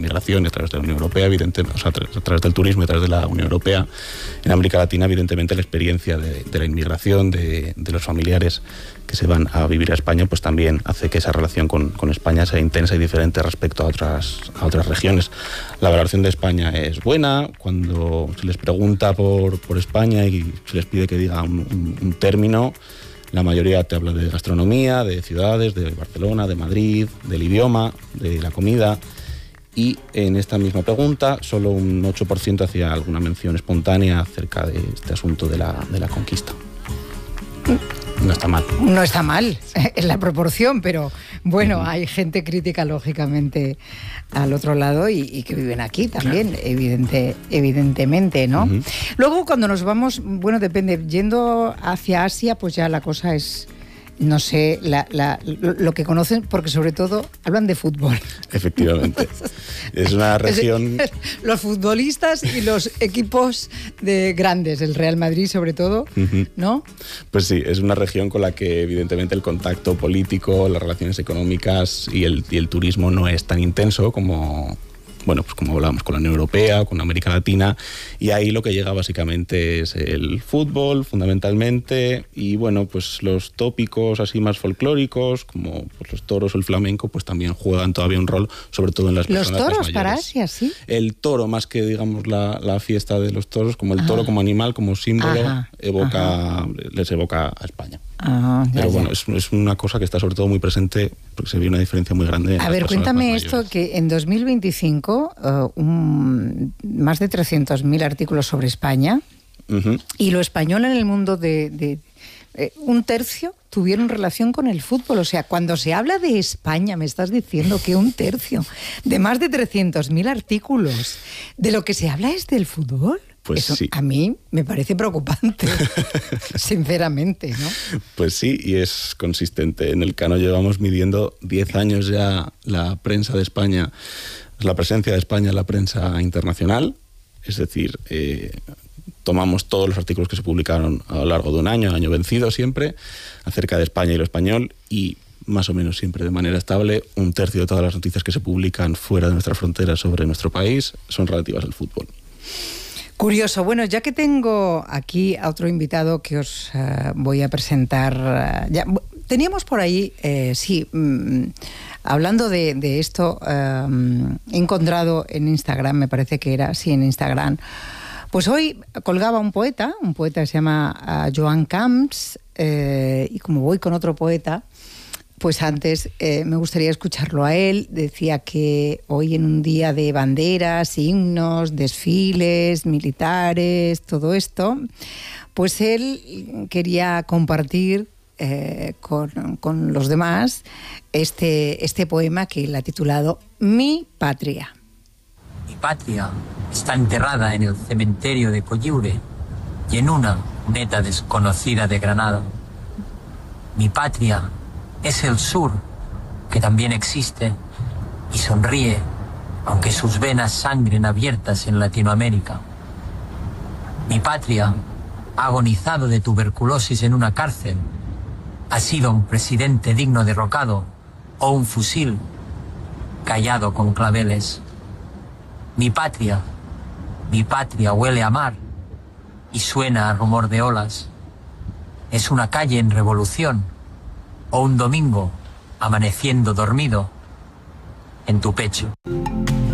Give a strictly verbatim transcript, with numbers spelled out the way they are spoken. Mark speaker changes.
Speaker 1: inmigración y a través de la Unión Europea, evidentemente, o sea, a través del turismo y a través de la Unión Europea. En América Latina, evidentemente, la experiencia de, de la inmigración, de, de los familiares que se van a vivir a España, pues también hace que esa relación con, con España sea intensa y diferente respecto a otras, a otras regiones. La valoración de España es buena. Cuando se les pregunta por, por España y se les pide que diga un, un, un término, la mayoría te habla de gastronomía, de ciudades, de Barcelona, de Madrid, del idioma, de la comida. Y en esta misma pregunta, solo un ocho por ciento hacía alguna mención espontánea acerca de este asunto de la, de la conquista. No está mal.
Speaker 2: No está mal en la proporción, pero bueno, uh-huh. hay gente crítica lógicamente al otro lado y, y que viven aquí también, claro. evidente, evidentemente, ¿no? Uh-huh. Luego cuando nos vamos, bueno, depende, yendo hacia Asia, pues ya la cosa es... No sé, la, la, lo que conocen, porque sobre todo hablan de fútbol.
Speaker 1: Efectivamente. Es una región...
Speaker 2: Los futbolistas y los equipos de grandes, el Real Madrid sobre todo, uh-huh. ¿no?
Speaker 1: Pues sí, es una región con la que evidentemente el contacto político, las relaciones económicas y el, y el turismo no es tan intenso como... Bueno, pues como hablábamos con la Unión Europea, con América Latina, y ahí lo que llega básicamente es el fútbol, fundamentalmente, y bueno, pues los tópicos así más folclóricos, como pues los toros o el flamenco, pues también juegan todavía un rol, sobre todo en las personas más mayores.
Speaker 2: ¿Los toros para Asia, sí?
Speaker 1: El toro, más que, digamos, la, la fiesta de los toros, como el toro, ah. como animal, como símbolo, ajá, evoca, ajá. les evoca a España.
Speaker 2: Ah, ya,
Speaker 1: Pero
Speaker 2: ya.
Speaker 1: bueno, es, es una cosa que está sobre todo muy presente, porque se ve una diferencia muy grande. En
Speaker 2: a ver, cuéntame esto, que en dos mil veinticinco uh, un, más de trescientos mil artículos sobre España, uh-huh. y lo español en el mundo de... de eh, un tercio tuvieron relación con el fútbol. O sea, cuando se habla de España, me estás diciendo que un tercio de más de trescientos mil artículos, de lo que se habla es del fútbol.
Speaker 1: Pues
Speaker 2: Eso
Speaker 1: sí.
Speaker 2: A mí me parece preocupante, sinceramente, ¿no?
Speaker 1: Pues sí, y es consistente. En el Cano llevamos midiendo diez años ya la prensa de España, la presencia de España en la prensa internacional, es decir, eh, tomamos todos los artículos que se publicaron a lo largo de un año, año vencido siempre, acerca de España y lo español, y más o menos siempre de manera estable, un tercio de todas las noticias que se publican fuera de nuestras fronteras sobre nuestro país son relativas al fútbol.
Speaker 2: Curioso. Bueno, ya que tengo aquí a otro invitado que os uh, voy a presentar... Uh, ya, teníamos por ahí, eh, sí, um, hablando de, de esto, um, he encontrado en Instagram, me parece que era, sí, en Instagram, pues hoy colgaba un poeta, un poeta que se llama uh, Joan Camps, eh, y como voy con otro poeta, pues antes eh, me gustaría escucharlo a él. Decía que hoy en un día de banderas, himnos, desfiles, militares, todo esto, pues él quería compartir eh, con, con los demás este, este poema que él ha titulado Mi Patria.
Speaker 3: Mi patria está enterrada en el cementerio de Coyiure y en una cuneta desconocida de Granada. Mi patria es el sur, que también existe y sonríe, aunque sus venas sangren abiertas en Latinoamérica. Mi patria ha agonizado de tuberculosis en una cárcel, ha sido un presidente digno derrocado o un fusil callado con claveles. Mi patria, mi patria huele a mar y suena a rumor de olas. Es una calle en revolución, o un domingo amaneciendo dormido en tu pecho.